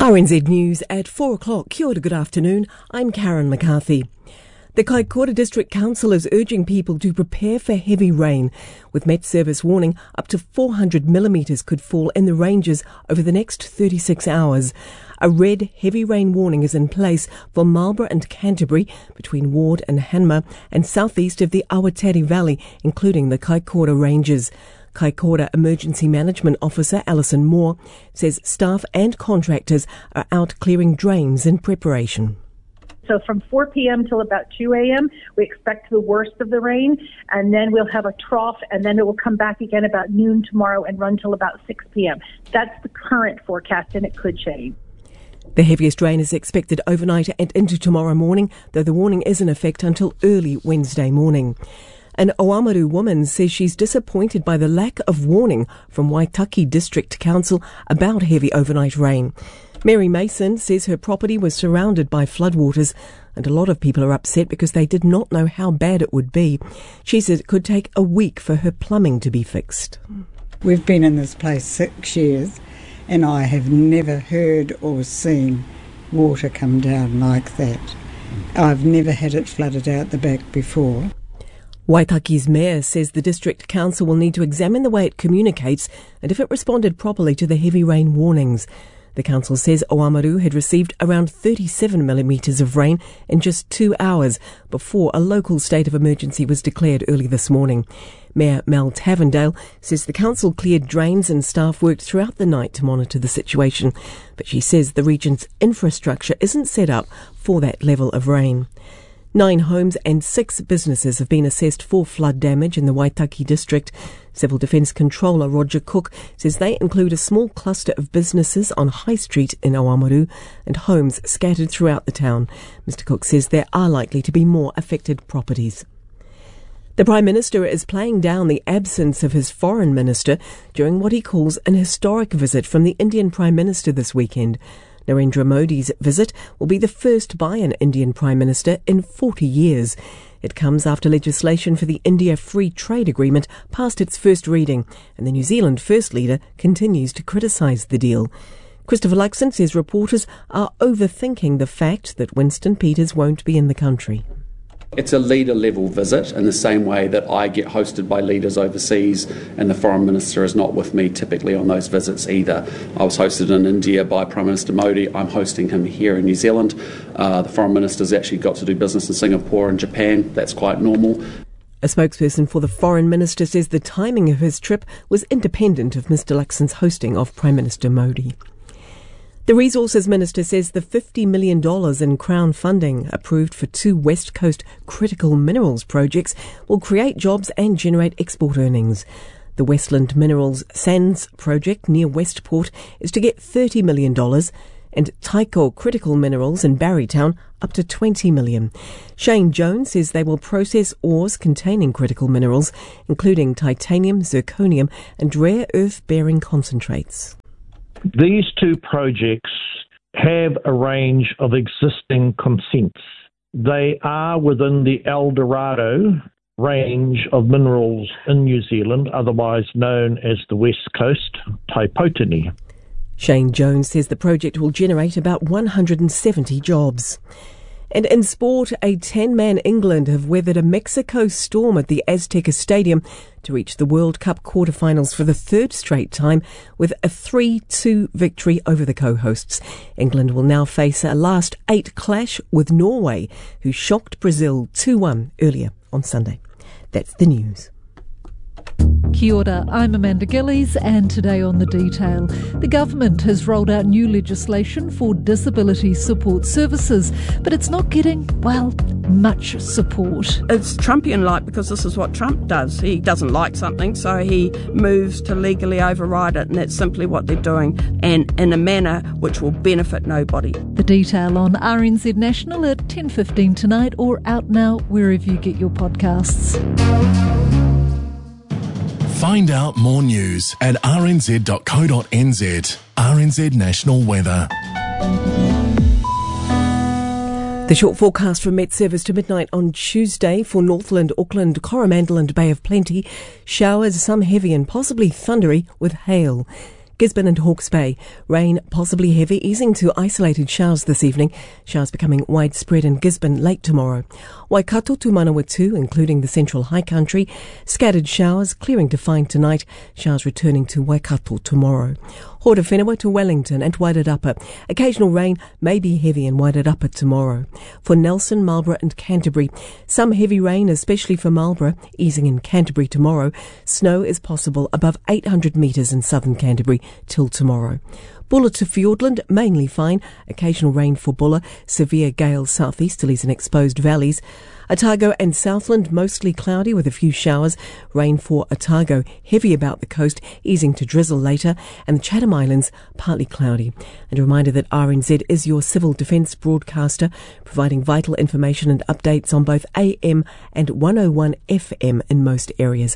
RNZ News at 4 o'clock. Kia ora, good afternoon. I'm Karen McCarthy. The Kaikoura District Council is urging people to prepare for heavy rain, with Met Service warning up to 400 millimetres could fall in the ranges over the next 36 hours. A red heavy rain warning is in place for Marlborough and Canterbury, between Ward and Hanma, and southeast of the Awatari Valley, including the Kaikoura Ranges. Kaikoura Emergency Management Officer Alison Moore says staff and contractors are out clearing drains in preparation. So from 4 p.m. till about 2 a.m., we expect the worst of the rain, and then we'll have a trough, and then it will come back again about noon tomorrow and run till about 6 p.m. That's the current forecast, and it could change. The heaviest rain is expected overnight and into tomorrow morning, though the warning is in effect until early Wednesday morning. An Oamaru woman says she's disappointed by the lack of warning from Waitaki District Council about heavy overnight rain. Mary Mason says her property was surrounded by floodwaters, and a lot of people are upset because they did not know how bad it would be. She says it could take a week for her plumbing to be fixed. We've been in this place 6 years, and I have never heard or seen water come down like that. I've never had it flooded out the back before. Waitaki's mayor says the district council will need to examine the way it communicates and if it responded properly to the heavy rain warnings. The council says Oamaru had received around 37 millimetres of rain in just 2 hours before a local state of emergency was declared early this morning. Mayor Mel Tavendale says the council cleared drains and staff worked throughout the night to monitor the situation, but she says the region's infrastructure isn't set up for that level of rain. 9 homes and 6 businesses have been assessed for flood damage in the Waitaki district. Civil Defence Controller Roger Cook says they include a small cluster of businesses on High Street in Oamaru and homes scattered throughout the town. Mr Cook says there are likely to be more affected properties. The Prime Minister is playing down the absence of his foreign minister during what he calls an historic visit from the Indian Prime Minister this weekend. Narendra Modi's visit will be the first by an Indian Prime Minister in 40 years. It comes after legislation for the India Free Trade Agreement passed its first reading, and the New Zealand First Leader continues to criticise the deal. Christopher Luxon says reporters are overthinking the fact that Winston Peters won't be in the country. It's a leader-level visit in the same way that I get hosted by leaders overseas and the Foreign Minister is not with me typically on those visits either. I was hosted in India by Prime Minister Modi. I'm hosting him here in New Zealand. The Foreign Minister's actually got to do business in Singapore and Japan. That's quite normal. A spokesperson for the Foreign Minister says the timing of his trip was independent of Mr Luxon's hosting of Prime Minister Modi. The Resources Minister says the $50 million in Crown funding approved for 2 West Coast critical minerals projects will create jobs and generate export earnings. The Westland Minerals Sands project near Westport is to get $30 million and Taiko Critical Minerals in Barrytown up to $20 million. Shane Jones says they will process ores containing critical minerals, including titanium, zirconium and rare earth-bearing concentrates. These 2 projects have a range of existing consents. They are within the El Dorado range of minerals in New Zealand, otherwise known as the West Coast Taipotini. Shane Jones says the project will generate about 170 jobs. And in sport, a 10-man England have weathered a Mexico storm at the Azteca Stadium to reach the World Cup quarterfinals for the 3rd straight time with a 3-2 victory over the co-hosts. England will now face a last 8 clash with Norway, who shocked Brazil 2-1 earlier on Sunday. That's the news. Kia ora, I'm Amanda Gillies, and today on The Detail, the government has rolled out new legislation for disability support services, but it's not getting, well, much support. It's Trumpian-like because this is what Trump does. He doesn't like something, so he moves to legally override it, and that's simply what they're doing, and in a manner which will benefit nobody. The Detail on RNZ National at 10:15 tonight, or out now wherever you get your podcasts. Find out more news at rnz.co.nz. RNZ National Weather. The short forecast from Met Service to midnight on Tuesday for Northland, Auckland, Coromandel and Bay of Plenty. Showers, some heavy and possibly thundery with hail. Gisborne and Hawke's Bay. Rain possibly heavy, easing to isolated showers this evening. Showers becoming widespread in Gisborne late tomorrow. Waikato to Manawatu, including the central high country. Scattered showers, clearing to fine tonight. Showers returning to Waikato tomorrow. Horowhenua to Wellington and Wairarapa. Occasional rain may be heavy in Wairarapa tomorrow. For Nelson, Marlborough and Canterbury, some heavy rain, especially for Marlborough, easing in Canterbury tomorrow. Snow is possible above 800 metres in southern Canterbury till tomorrow. Bulla to Fiordland, mainly fine. Occasional rain for Bulla. Severe gales southeasterlies in exposed valleys. Otago and Southland, mostly cloudy with a few showers. Rain for Otago, heavy about the coast, easing to drizzle later. And the Chatham Islands, partly cloudy. And a reminder that RNZ is your civil defence broadcaster, providing vital information and updates on both AM and 101 FM in most areas.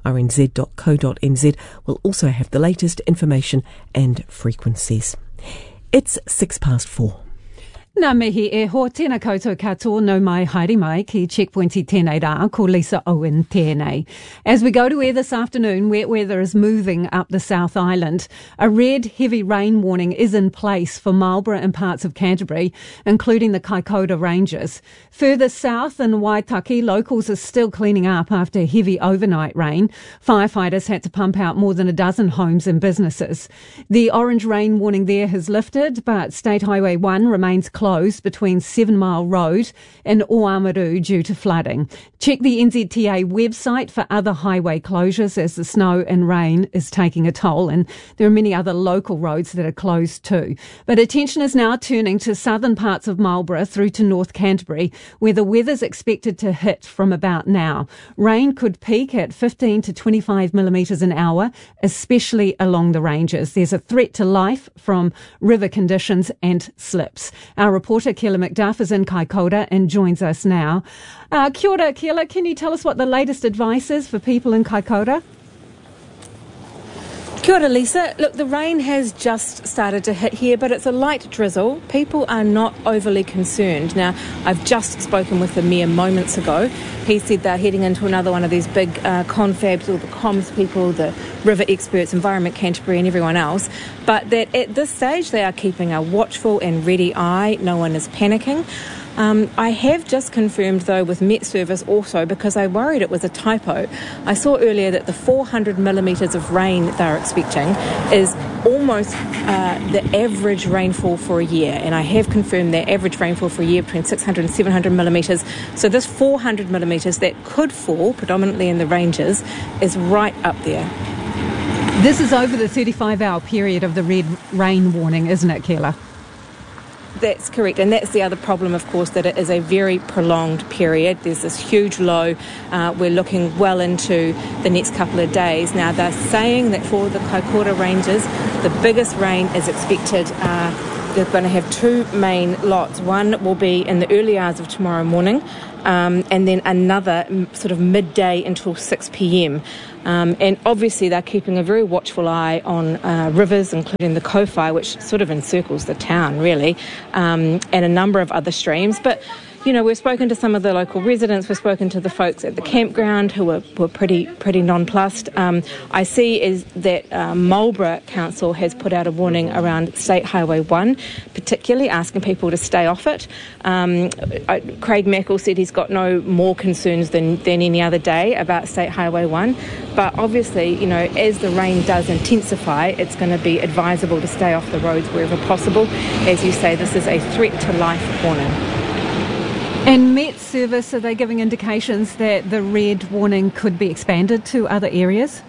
RNZ.co.nz will also have the latest information and frequencies. It's 4:06. Nā mihi e ho tēnā koutou katoa no mai haere mai ki Checkpointi tēnei rā, ko Lisa Owen tēnei. As we go to air this afternoon, wet weather is moving up the South Island. A red heavy rain warning is in place for Marlborough and parts of Canterbury, including the Kaikoura Ranges. Further south in Waitaki, locals are still cleaning up after heavy overnight rain. Firefighters had to pump out more than a dozen homes and businesses. The orange rain warning there has lifted, but State Highway 1 remains closed between 7 Mile Road and Oamaru due to flooding. Check the NZTA website for other highway closures as the snow and rain is taking a toll, and there are many other local roads that are closed too. But attention is now turning to southern parts of Marlborough through to North Canterbury, where the weather's expected to hit from about now. Rain could peak at 15 to 25 millimetres an hour, especially along the ranges. There's a threat to life from river conditions and slips. Our reporter Keela McDuff is in Kaikoura and joins us now. Kia ora, Keela. Can you tell us what the latest advice is for people in Kaikoura? Kia ora, Lisa. Look, the rain has just started to hit here, but it's a light drizzle. People are not overly concerned. Now, I've just spoken with the Mayor moments ago. He said they're heading into another one of these big confabs, all the comms people, the river experts, Environment Canterbury and everyone else, but that at this stage they are keeping a watchful and ready eye. No one is panicking. I have just confirmed, though, with Met Service also, because I worried it was a typo. I saw earlier that the 400 millimetres of rain they're expecting is almost the average rainfall for a year, and I have confirmed that average rainfall for a year between 600 and 700 millimetres. So this 400 millimetres that could fall, predominantly in the ranges, is right up there. This is over the 35-hour period of the red rain warning, isn't it, Keela? That's correct, and that's the other problem, of course, that it is a very prolonged period. There's this huge low. We're looking well into the next couple of days. Now, they're saying that for the Kaikoura Ranges, the biggest rain is expected. They're going to have two main lots. One will be in the early hours of tomorrow morning, and then another sort of midday until 6 p.m. And obviously they're keeping a very watchful eye on rivers, including the Kowhai, which sort of encircles the town, really, and a number of other streams. But you know, we've spoken to some of the local residents, we've spoken to the folks at the campground who were pretty nonplussed. I see is that Marlborough Council has put out a warning around State Highway 1, particularly asking people to stay off it. Craig Mackle said he's got no more concerns than any other day about State Highway 1. But obviously, you know, as the rain does intensify, it's going to be advisable to stay off the roads wherever possible. As you say, this is a threat to life warning. And Met Service, are they giving indications that the red warning could be expanded to other areas?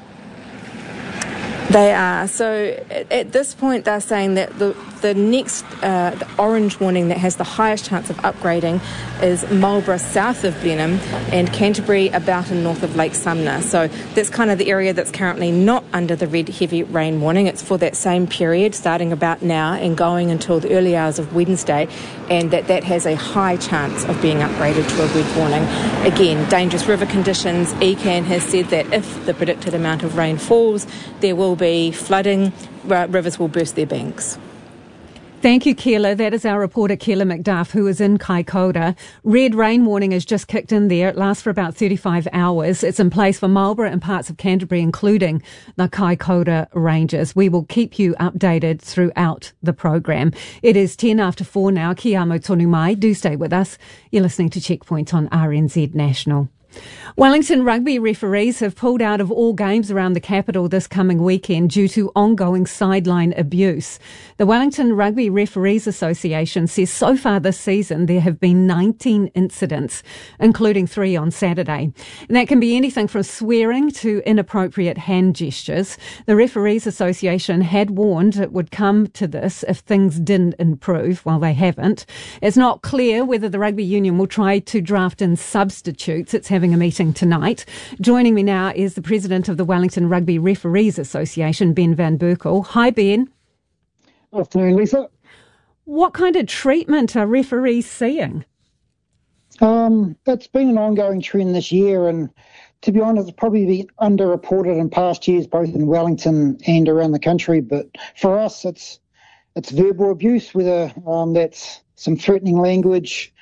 They are. So at this point, they're saying that the next the orange warning that has the highest chance of upgrading is Marlborough south of Blenheim and Canterbury about and north of Lake Sumner. So that's kind of the area that's currently not under the red heavy rain warning. It's for that same period, starting about now and going until the early hours of Wednesday, and that has a high chance of being upgraded to a red warning. Again, dangerous river conditions. ECAN has said that if the predicted amount of rain falls, there will be flooding, rivers will burst their banks. Thank you, Keela. That is our reporter, Keela McDuff, who is in Kaikoura. Red rain warning has just kicked in there. It lasts for about 35 hours. It's in place for Marlborough and parts of Canterbury, including the Kaikoura Ranges. We will keep you updated throughout the program. It is 10 after 4 now. Ki amo tonu mai. Do stay with us. You're listening to Checkpoint on RNZ National. Wellington rugby referees have pulled out of all games around the capital this coming weekend due to ongoing sideline abuse. The Wellington Rugby Referees Association says so far this season there have been 19 incidents, including 3 on Saturday. And that can be anything from swearing to inappropriate hand gestures. The Referees Association had warned it would come to this if things didn't improve. Well, they haven't. It's not clear whether the rugby union will try to draft in substitutes. It's having a meeting tonight. Joining me now is the president of the Wellington Rugby Referees Association, Ben van Berkel. Hi, Ben. Afternoon, Lisa. What kind of treatment are referees seeing? It's been an ongoing trend this year, and to be honest, it's probably been underreported in past years, both in Wellington and around the country. But for us, it's verbal abuse, whether that's some threatening language,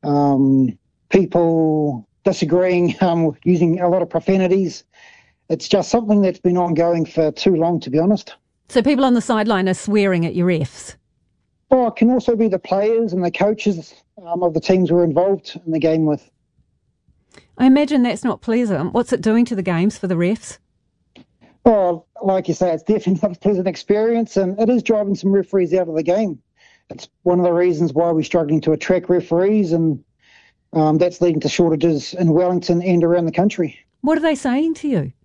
people disagreeing, using a lot of profanities. It's just something that's been ongoing for too long, to be honest. So people on the sideline are swearing at your refs? Oh, it can also be the players and the coaches of the teams we're involved in the game with. I imagine that's not pleasant. What's it doing to the games for the refs? Well, like you say, it's definitely not a pleasant experience, and it is driving some referees out of the game. It's one of the reasons why we're struggling to attract referees, and that's leading to shortages in Wellington and around the country. What are they saying to you?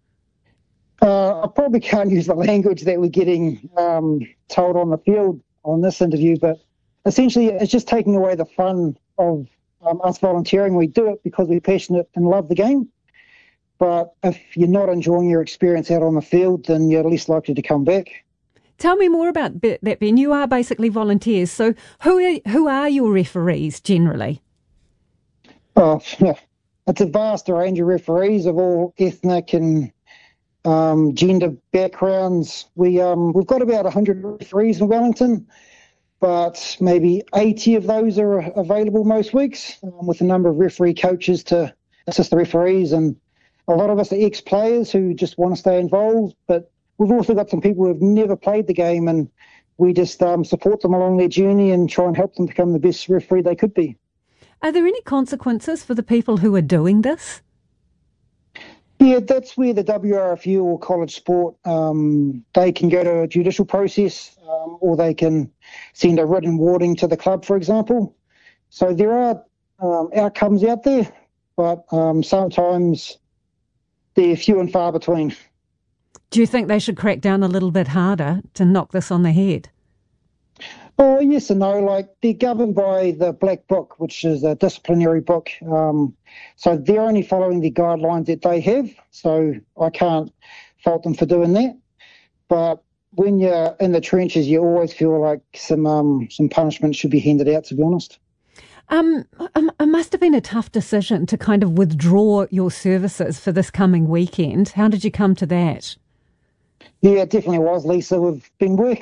I probably can't use the language that we're getting told on the field on this interview, but essentially it's just taking away the fun of us volunteering. We do it because we're passionate and love the game. But if you're not enjoying your experience out on the field, then you're least likely to come back. Tell me more about that, Ben. You are basically volunteers. So who are your referees generally? Oh, it's a vast range of referees of all ethnic and gender backgrounds. We've got about 100 referees in Wellington, but maybe 80 of those are available most weeks, with a number of referee coaches to assist the referees. And a lot of us are ex-players who just want to stay involved, but we've also got some people who have never played the game, and we just support them along their journey and try and help them become the best referee they could be. Are there any consequences for the people who are doing this? Yeah, that's where the WRFU or college sport, they can go to a judicial process, or they can send a written warning to the club, for example. So there are outcomes out there, but sometimes they're few and far between. Do you think they should crack down a little bit harder to knock this on the head? Oh, yes and no. Like, they're governed by the Black Book, which is a disciplinary book. So they're only following the guidelines that they have. So I can't fault them for doing that. But when you're in the trenches, you always feel like some punishment should be handed out, to be honest. It must have been a tough decision to kind of withdraw your services for this coming weekend. How did you come to that? Yeah, it definitely was, Lisa. We've been working